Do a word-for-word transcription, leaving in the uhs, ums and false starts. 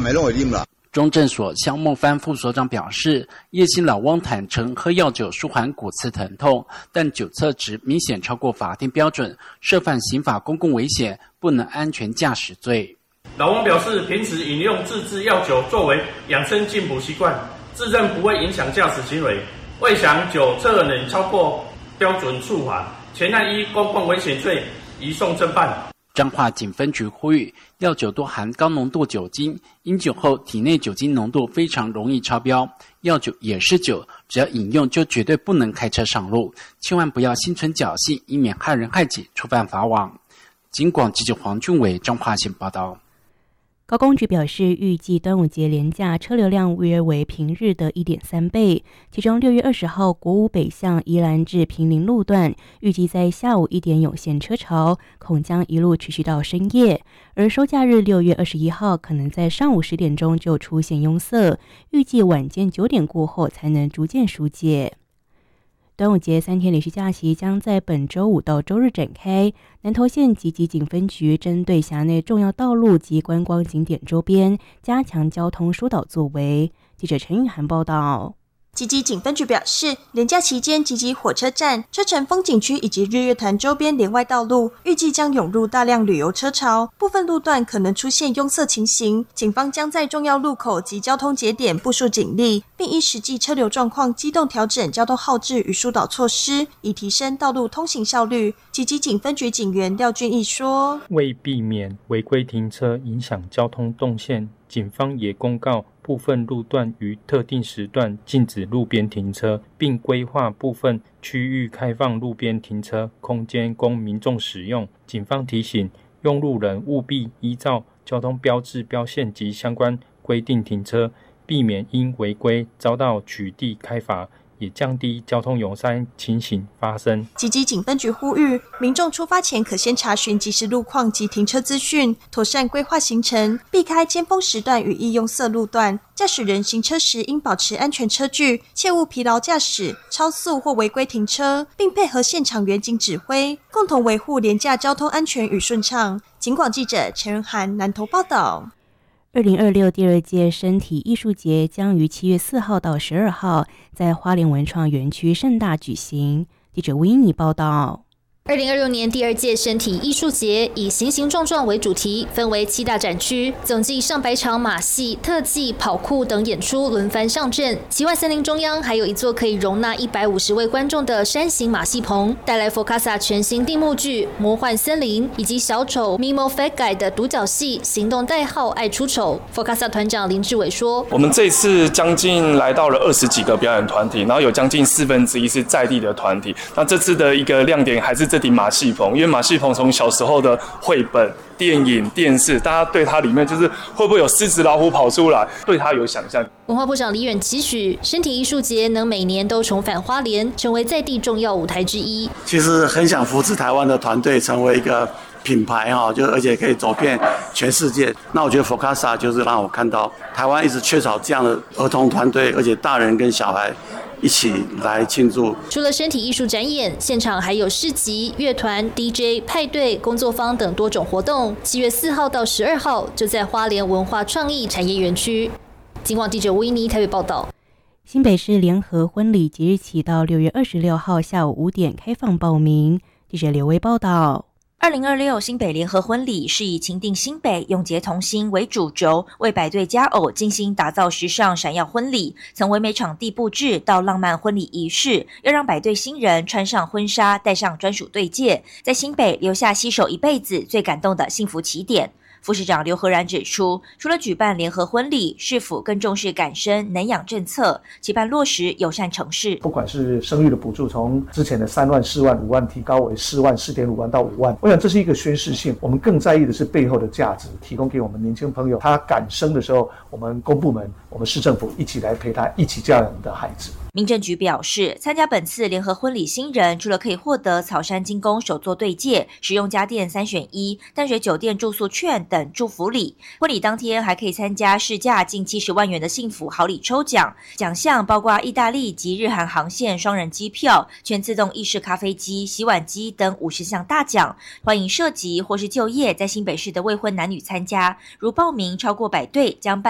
咪拢会啉啦。 中正所肖孟帆副所长表示，叶姓老翁坦承喝药酒舒缓骨刺疼痛，但酒测值明显超过法定标准，涉犯刑法公共危险，不能安全驾驶罪。 老翁表示，平时饮用自制药酒作为养生进补习惯，自认不会影响驾驶行为，未想酒测能超过标准处罚，前案依公共危险罪移送侦办。 彰化警分局呼吁，药酒多含高浓度酒精，饮酒后体内酒精浓度非常容易超标。药酒也是酒，只要饮用就绝对不能开车上路，千万不要心存侥幸，以免害人害己，触犯法网。警广记者黄俊伟彰化县报道。 高公局表示，预计端午节连假车流量约为平日的 一点三 倍，其中六月二十号国五北向宜兰至坪林路段，预计在下午一点涌现车潮，恐将一路持续到深夜；而收假日六月二十一号可能在上午十点钟就出现拥塞，预计晚间九点过后才能逐渐疏解。端午节三天连续假期将在本周五到周日展开。南投县集集警分局针对辖内重要道路及观光景点周边，加强交通疏导作为。记者陈玉涵报道。 集集警分局表示，连假期间集集火车站、车城风景区以及日月潭周边连外道路，预计将涌入大量旅游车潮，部分路段可能出现拥塞情形。警方将在重要路口及交通节点部署警力，并依实际车流状况机动调整交通号志与疏导措施，以提升道路通行效率。集集警分局警员廖俊义说， 为避免违规停车影响交通动线，警方也公告部分路段于特定时段禁止路边停车，并规划部分区域开放路边停车空间供民众使用。警方提醒用路人务必依照交通标志标线及相关规定停车，避免因违规遭到取缔开罚，也降低交通涌塞情形发生。 集集警分局呼吁民众出发前可先查询即时路况及停车资讯，妥善规划行程，避开尖峰时段与易拥塞路段。驾驶人行车时应保持安全车距，切勿疲劳驾驶、超速或违规停车，并配合现场员警指挥，共同维护连假交通安全与顺畅。警广记者陈仁涵南投报道。 二零二六第二届身体艺术节将于七月四号到十二号在花莲文创园区盛大举行。记者维尼报道。 二零二六年第二届身体艺术节以形形状状为主题，分为七大展区，总计上百场马戏、特技、跑酷等演出轮番上阵。奇幻森林中央还有一座可以容纳一百五十位观众的山形马戏棚，带来佛卡萨全新定目剧《魔幻森林》，以及小丑 Mimo Fat 的独角戏行动代号爱出丑。佛卡萨团长林志伟说：“ 我们这次将近来到了二十几个表演团体，然后有将近四分之一是在地的团体。那这次的一个亮点还是这顶马戏棚，因为马戏棚从小时候的绘本、电影、电视，大家对它里面就是会不会有狮子、老虎跑出来，对它有想象。” 文化部长李远期许身体艺术节能每年都重返花莲，成为在地重要舞台之一。 其实很想扶持台湾的团队成为一个品牌哈，就而且可以走遍全世界。那我觉得佛卡萨就是让我看到台湾一直缺少这样的儿童团队，而且大人跟小孩一起来庆祝。 除了身体艺术展演，现场还有市集、乐团、D J、派对、工作坊等多种活动。七月四号到十二号就在花莲文化创意产业园区。警广记者维尼台北报道。 新北市联合婚礼即日起到六月二十六号下午五点开放报名。记者刘威报道。 二零二六新北联合婚礼是以情定新北、永结同心为主轴，为百对佳偶精心打造时尚闪耀婚礼。从唯美场地布置到浪漫婚礼仪式，要让百对新人穿上婚纱，戴上专属对戒，在新北留下携手一辈子最感动的幸福起点。副市长刘和然指出，除了举办联合婚礼，市府更重视感生能养政策，期盼落实友善城市。 不管是生育的补助，从之前的三万、四万、五万提高为四万、四点五万到五万，我想这是一个宣示性。我们更在意的是背后的价值，提供给我们年轻朋友，他敢生的时候，我们公部门、我们市政府一起来陪他一起教养的孩子。 民政局表示，参加本次联合婚礼新人，除了可以获得草山精工手作对戒、使用家电三选一、淡水酒店住宿券等祝福礼，婚礼当天还可以参加市价近七十万元的幸福好礼抽奖，奖项包括意大利及日韩航线双人机票、全自动意式咖啡机、洗碗机等五十项大奖。欢迎涉及或是就业在新北市的未婚男女参加，如报名超过百对将办